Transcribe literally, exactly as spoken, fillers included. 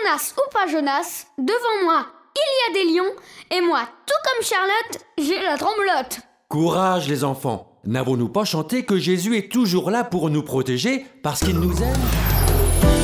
Jonas ou pas Jonas, devant moi, il y a des lions, et moi, tout comme Charlotte, j'ai la tremblote. Courage les enfants, n'avons-nous pas chanté que Jésus est toujours là pour nous protéger parce qu'il nous aime ?